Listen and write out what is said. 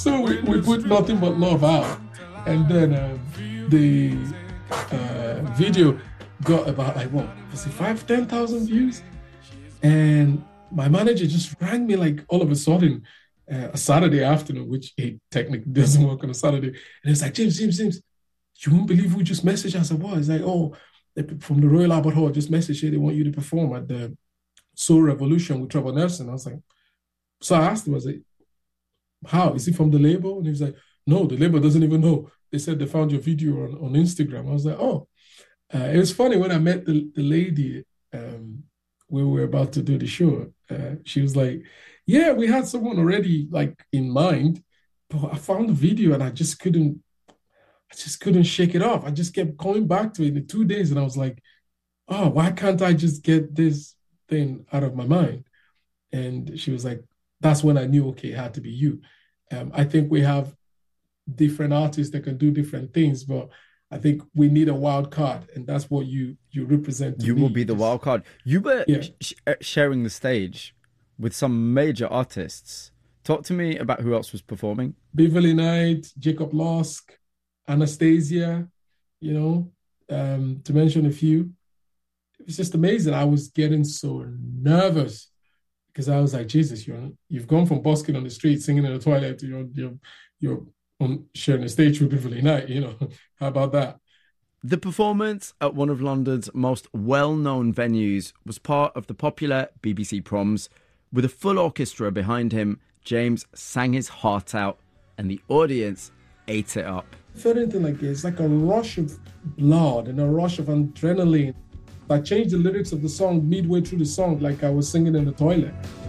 So we put Nothing But Love out. And then the video got about like, what, was it 10,000 views? And my manager just rang me like all of a sudden, a Saturday afternoon, which he technically doesn't work on a Saturday. And he was like, James, you won't believe who just messaged. I said, what? He's like, oh, from the Royal Albert Hall just messaged you. They want you to perform at the Soul Revolution with Trevor Nelson. I was like, so I asked him, I was like, how? Is he from the label? And he was like, no, the label doesn't even know. They said they found your video on Instagram. I was like, oh. It was funny when I met the lady when we were about to do the show. She was like, yeah, we had someone already like in mind, but I found the video and I just couldn't shake it off. I just kept coming back to it in 2 days. And I was like, oh, why can't I just get this thing out of my mind? And she was like, that's when I knew, okay, it had to be you. I think we have different artists that can do different things, but I think we need a wild card, and that's what you represent. You will be the wild card. You were sharing the stage with some major artists. Talk to me about who else was performing. Beverly Knight, Jacob Losk, Anastasia, to mention a few. It was just amazing. I was getting so nervous because I was like, Jesus, you've gone from busking on the street, singing in the toilet, to you're on sharing a stage with Beverly Knight, How about that? The performance at one of London's most well-known venues was part of the popular BBC Proms. With a full orchestra behind him, James sang his heart out and the audience ate it up. I felt anything like this, like a rush of blood and a rush of adrenaline. I changed the lyrics of the song midway through the song like I was singing in the toilet.